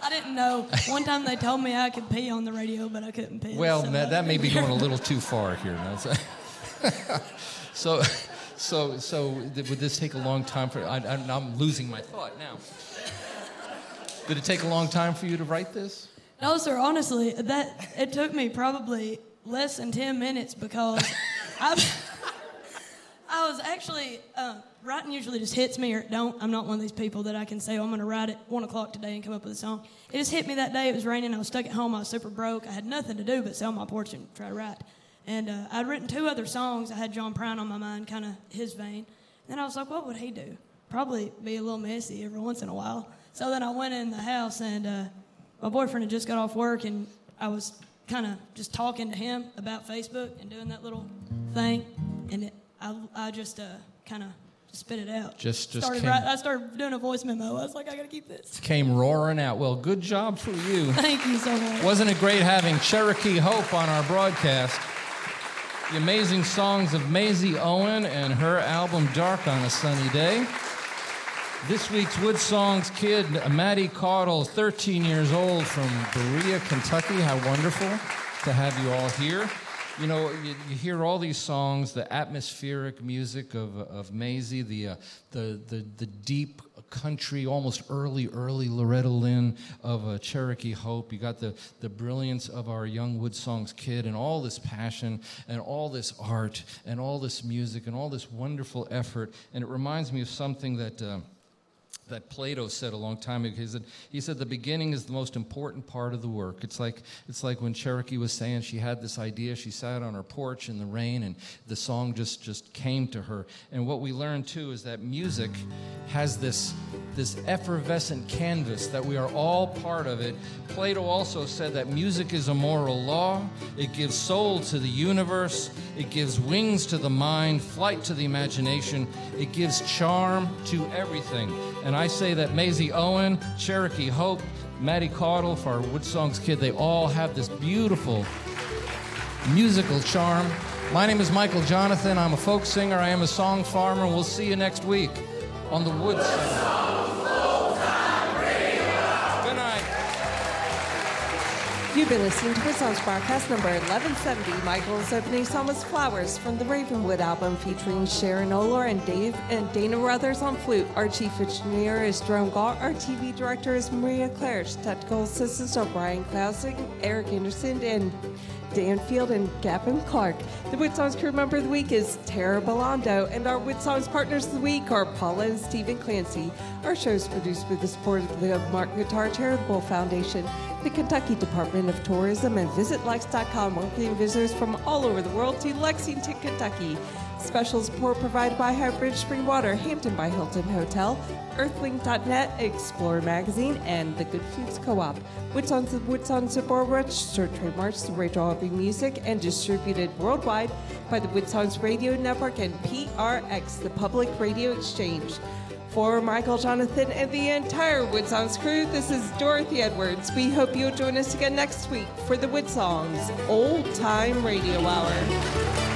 I didn't know. One time they told me I could pee on the radio, but I couldn't piss. Well, so that may be going a little too far here. So would this take a long time for... I'm losing my thought now. Did it take a long time for you to write this? No, sir. Honestly, it took me probably less than 10 minutes because I was actually... writing usually just hits me or it don't. I'm not one of these people that I can say, I'm going to write at 1 o'clock today and come up with a song. It just hit me that day. It was raining. I was stuck at home. I was super broke. I had nothing to do but sit on my porch and try to write. And I'd written 2 other songs. I had John Prine on my mind, kind of his vein. Then I was like, what would he do? Probably be a little messy every once in a while. So then I went in the house, and my boyfriend had just got off work, and I was kind of just talking to him about Facebook and doing that little thing. And I just kind of spit it out. I started doing a voice memo. I was like, I got to keep this. Came roaring out. Well, good job for you. Thank you so much. Wasn't it great having Cherokee Hope on our broadcast? The amazing songs of Maisie Owen and her album Dark on a Sunny Day. This week's Wood Songs kid, Maddie Caudle, 13 years old from Berea, Kentucky. How wonderful to have you all here. You know, you hear all these songs, the atmospheric music of Maisie, the deep country, almost early Loretta Lynn of Cherokee Hope. You got the brilliance of our young Wood Songs kid and all this passion and all this art and all this music and all this wonderful effort. And it reminds me of something that Plato said a long time ago. He said the beginning is the most important part of the work. It's like when Cherokee was saying she had this idea. She sat on her porch in the rain, and the song just came to her. And what we learned too is that music has this effervescent canvas that we are all part of it. Plato also said that music is a moral law. It gives soul to the universe. It gives wings to the mind, flight to the imagination. It gives charm to everything. And I say that Maisie Owen, Cherokee Hope, Maddie Caudle, for our Wood Songs kid, they all have this beautiful musical charm. My name is Michael Jonathan. I'm a folk singer. I am a song farmer. We'll see you next week on the Wood Songs. Good night. You've been listening to Wood Songs broadcast number 1170. Michael's opening song was Flowers from the Ravenwood album featuring Sharon Oler and Dana Ruthers on flute. Our chief engineer is Jerome Galt. Our TV director is Maria Claridge. Technical assistants are Brian Klausing, Eric Anderson, and Dan Field and Gavin Clark. The Wood Songs crew member of the week is Tara Belando, and our Wood Songs partners of the week are Paula and Stephen Clancy. Our show is produced with the support of the Martin Guitar Charitable Foundation, the Kentucky Department of Tourism, and VisitLex.com, welcoming visitors from all over the world to Lexington, Kentucky. Special support provided by Highbridge Spring Water, Hampton by Hilton Hotel, Earthlink.net, Explorer Magazine, and the Good Foods Co-op. Wood Songs are registered trademarks to Rachel Hobby Music and distributed worldwide by the Wood Songs Radio Network and PRX, the Public Radio Exchange. For Michael Jonathan and the entire Wood Songs crew, this is Dorothy Edwards. We hope you'll join us again next week for the Wood Songs Old Time Radio Hour.